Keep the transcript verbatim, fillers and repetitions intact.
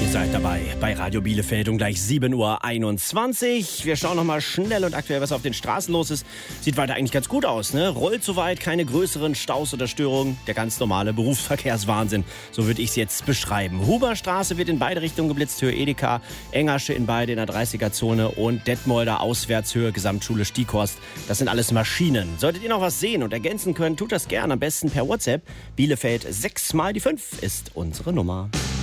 Ihr seid dabei bei Radio Bielefeld um gleich sieben Uhr einundzwanzig. Wir schauen nochmal schnell und aktuell, was auf den Straßen los ist. Sieht weiter eigentlich ganz gut aus, ne? Rollt soweit, keine größeren Staus oder Störungen. Der ganz normale Berufsverkehrswahnsinn, so würde ich es jetzt beschreiben. Huberstraße wird in beide Richtungen geblitzt, Höhe Edeka. Engersche in beide in der dreißiger-Zone und Detmolder Auswärtshöhe Gesamtschule Stieghorst. Das sind alles Maschinen. Solltet ihr noch was sehen und ergänzen können, tut das gerne. Am besten per WhatsApp. Bielefeld sechs mal die fünf ist unsere Nummer.